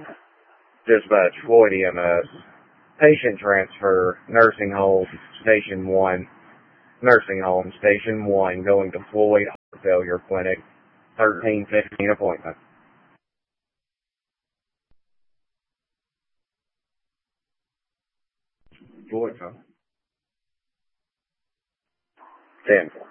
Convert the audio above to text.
Dispatch Floyd EMS. Patient transfer. Nursing home. Station 1. Nursing home. Station 1. Going to Floyd Heart Failure Clinic. 13:15 appointment. Floyd, huh? 10.